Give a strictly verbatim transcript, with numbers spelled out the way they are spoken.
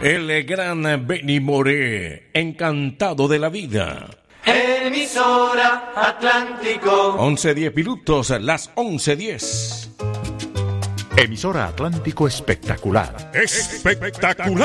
El gran Benny Moré, encantado de la vida. Emisora Atlántico. once diez minutos, las once diez. Emisora Atlántico espectacular. Espectacular.